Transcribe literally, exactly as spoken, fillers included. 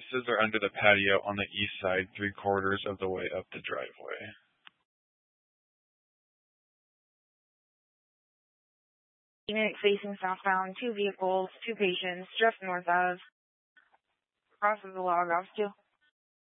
offices are under the patio on the east side, three quarters of the way up the driveway. Unit facing southbound, two vehicles, two patients, just north of. Cross of the log off to.